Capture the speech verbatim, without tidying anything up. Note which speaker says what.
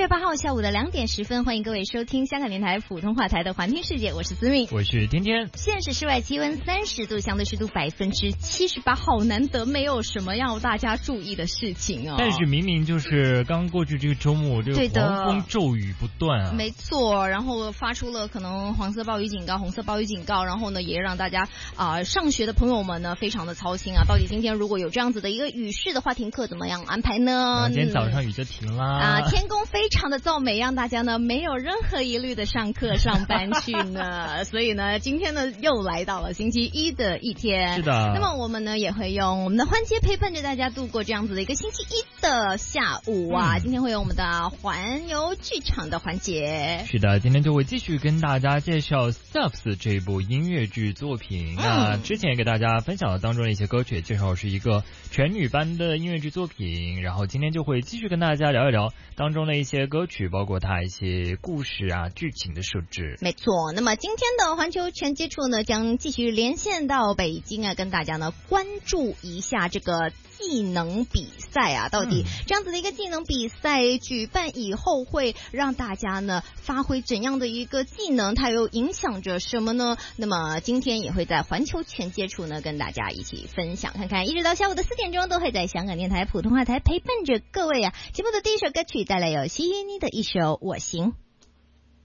Speaker 1: 月八号下午的两点十分，欢迎各位收听香港电台普通话台的环听世界，我是思敏，
Speaker 2: 我是天天。
Speaker 1: 现时室外气温三十度，相对湿度百分之七十八，好难得没有什么要大家注意的事情哦。
Speaker 2: 但是明明就是刚过去这个周末，这个狂风骤雨不断啊。
Speaker 1: 没错，然后发出了可能黄色暴雨警告、红色暴雨警告，然后呢，也让大家啊、呃、上学的朋友们呢非常的操心啊。到底今天如果有这样子的一个雨势的话，停课怎么样安排呢？
Speaker 2: 今天早上雨就停啦。
Speaker 1: 啊，天公非常的造美，让大家呢没有任何疑虑的上课上班去呢。所以呢，今天呢又来到了星期一的一天。
Speaker 2: 是的。
Speaker 1: 那么我们呢也会用我们的环节陪伴着大家度过这样子的一个星期一的下午啊。嗯、今天会有我们的环游剧场的环节。
Speaker 2: 是的，今天就会继续跟大家介绍 Steps 这部音乐剧作品。嗯、那之前也给大家分享了当中的一些歌曲，介绍是一个全女班的音乐剧作品。然后今天就会继续跟大家聊一聊当中的一些歌曲，包括它一些故事啊、剧情的设置。
Speaker 1: 没错，那么今天的环球全接触呢，将继续连线到北京啊，跟大家呢关注一下这个技能比赛啊，到底这样子的一个技能比赛举办以后会让大家呢发挥怎样的一个技能，它又影响着什么呢？那么今天也会在环球全接触呢跟大家一起分享看看，一直到下午的四点钟都会在香港电台普通话台陪伴着各位啊。节目的第一首歌曲带来有希妮的一首《我行》。